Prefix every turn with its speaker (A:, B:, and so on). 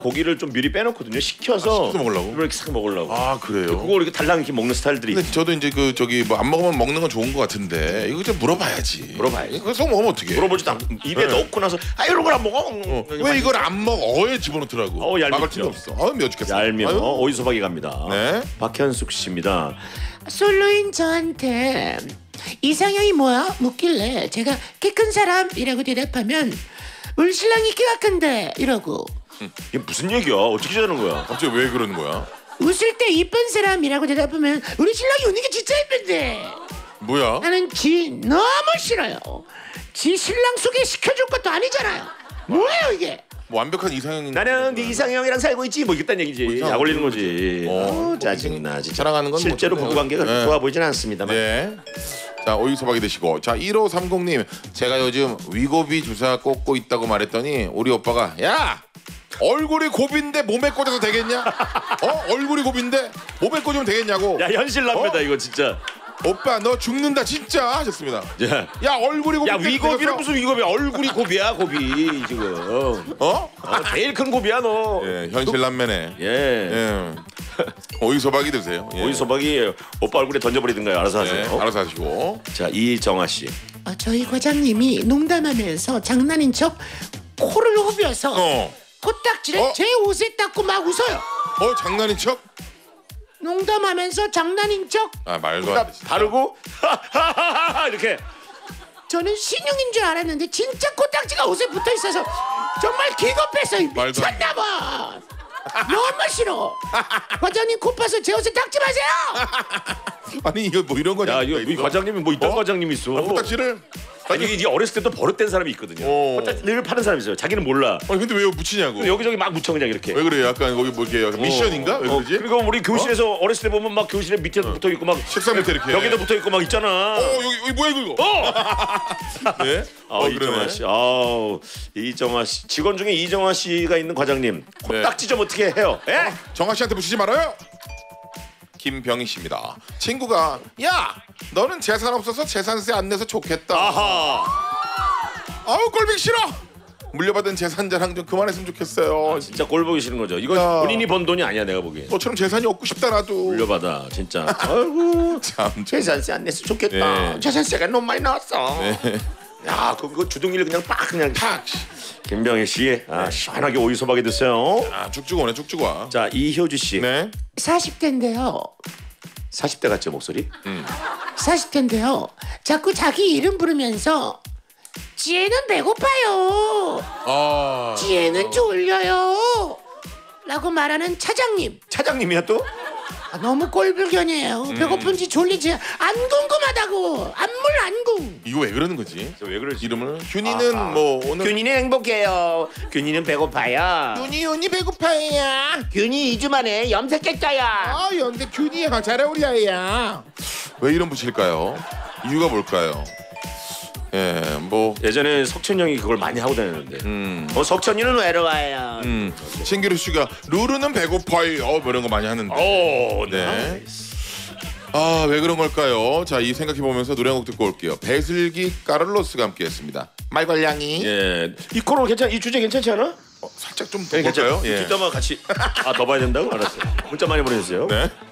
A: 고기를 좀 미리 빼놓거든요. 식혀서
B: 먹으려고?
A: 이렇게 싹 먹으려고.
B: 아 그래요?
A: 그거 이렇게 달랑 이렇게 먹는 스타일들이.
B: 근데 저도 이제 그 저기 뭐 안 먹으면 먹는 건 좋은 것 같은데 이거 좀 물어봐야지.
A: 물어봐야지.
B: 그래서 먹으면 어떻게?
A: 물어보지도 않고 입에 넣고 나서 아 이런 걸 안 먹어.
B: 왜 이걸 안 먹어? 어에 집어넣더라고. 막을 틈이 없어. 몇 죽겠어.
A: 얄미워. 오이소박이 갑니다.
B: 네.
A: 박현숙 씨입니다.
C: 솔로인 저한테 이상형이 뭐야? 묻길래 제가 키 큰 사람이라고 대답하면 우리 신랑이 키가 큰데 이러고
A: 이게 무슨 얘기야? 어떻게 자는 거야?
B: 갑자기 왜 그러는 거야?
C: 웃을 때 이쁜 사람이라고 대답하면 우리 신랑이 웃는 게 진짜 이쁜데
B: 뭐야?
C: 나는 지 너무 싫어요. 지 신랑 소개시켜줄 것도 아니잖아요. 뭐예요 이게?
B: 뭐 완벽한 이상형인
A: 나는 네 이상형이랑 살고 있지 뭐 이겠다는 얘기지. 약 올리는 거지. 짜증나 진짜.
B: 사랑하는 건
A: 실제로
B: 뭐
A: 부부관계가
B: 네.
A: 좋아 보이진 않습니다만.
B: 네. 자 오이소박이 되시고 자 1530님 제가 요즘 위고비 주사 꽂고 있다고 말했더니 우리 오빠가 야 얼굴이 고비인데 몸에 꽂아도 되겠냐? 얼굴이 고비인데 몸에 꽂으면 되겠냐고.
A: 야 현실 남매다 이거 진짜.
B: 오빠 너 죽는다 진짜 하셨습니다.
A: 야
B: 얼굴이 고비.
A: 야 위고비는 무슨 위고비야? 얼굴이 고비야 고비 지금. 제일 큰 고비야 너.
B: 예 현실 남매네.
A: 예.
B: 오이소박이 드세요. 예.
A: 오이소박이 오빠 얼굴에 던져버리든가요. 알아서 하세요.
B: 네, 알아서 하시고.
A: 자 이정아 씨.
C: 저희 과장님이 농담하면서 장난인 척 코를 후벼서 코딱지를 제 옷에 닦고 막 웃어요.
B: 장난인 척?
C: 농담하면서 장난인 척.
B: 말도 안 돼.
A: 바르고 이렇게.
C: 저는 신용인 줄 알았는데 진짜 코딱지가 옷에 붙어 있어서 정말 기겁했어요.
B: 말도 안 돼.
C: 미쳤나봐. 너무 싫어. 과장님 코 파서 제 옷에 닦지 마세요.
B: 아니 이거 뭐 이런 거냐?
A: 야 이거 이 과장님이 뭐 이딴 과장님이 있어.
B: 코딱지를?
A: 아니 이게 어렸을 때도 버릇된 사람이 있거든요. 코딱지를 파는 사람이 있어요. 자기는 몰라.
B: 근데 왜 묻히냐고?
A: 여기저기 막 묻혀 그냥 이렇게.
B: 왜 그래요? 약간 거기 뭐 이렇게 미션인가? 왜 그러지?
A: 그리고 우리 교실에서 어렸을 때 보면 막 교실에 밑에도 붙어 있고 막
B: 책상 밑에 이렇게
A: 벽에도 붙어 있고 막 있잖아.
B: 여기 뭐야 이거? 네.
A: 이정아 씨. 이정아 씨. 직원 중에 이정아 씨가 있는 과장님. 코딱지 좀 어떻게 해요? 예?
B: 정아 씨한테 묻히지 말아요. 김병희 씨입니다. 친구가 야 너는 재산 없어서 재산세 안 내서 좋겠다. 아우 꼴보기 싫어. 물려받은 재산 자랑 좀 그만했으면 좋겠어요.
A: 진짜 꼴 보기 싫은 거죠. 이거 본인이 번 돈이 아니야 내가 보기엔.
B: 너처럼 재산이 없고 싶다 나도.
A: 물려받아 진짜. 아이고
B: 참
A: 재산세 안 냈으면 좋겠다.
B: 네.
A: 재산세가 너무 많이 나왔어. 야 그거 주둥이를 그냥 딱 그냥 탁. 김병희 씨, 시원하게 오이소박이 드세요.
B: 쭉쭉 오네 쭉쭉 와.
A: 자 이효주 씨.
B: 네.
C: 40대인데요.
A: 40대 같죠 목소리?
C: 40대인데요. 자꾸 자기 이름 부르면서 지혜는 배고파요. 지혜는 졸려요. 라고 말하는 차장님.
A: 차장님이야 또?
C: 너무 꼴불견이에요. 배고픈지 졸리지 안 궁금하다고. 안물.
B: 이거 왜 그러는 거지?
A: 왜 그러지?
B: 이름을 균이는 뭐 오늘
A: 균이는 행복해요. 균이는 배고파요.
B: 균이 배고파야.
C: 균이 2주 만에 염색했자야.
B: 연대 균이야 잘 어울려야. 왜 이름 붙일까요? 이유가 뭘까요? 뭐
A: 예전에 석천 형이 그걸 많이 하고 다녔는데. 석천이는 외로워요.
B: 신기루 씨가 루루는 배고파요. 뭐 이런 거 많이 하는데. 네. 왜 그런 걸까요? 자, 이 생각해 보면서 노래 한 곡 듣고 올게요. 배슬기 까를로스가 함께했습니다. 말괄량이.
A: 예. 이 코너 이 주제 괜찮지 않아?
B: 살짝 좀
A: 네,
B: 볼까요?
A: 괜찮아요. 뒷담화 같이 더 봐야 된다고 알았어요. 문자 많이 보내주세요.
B: 네.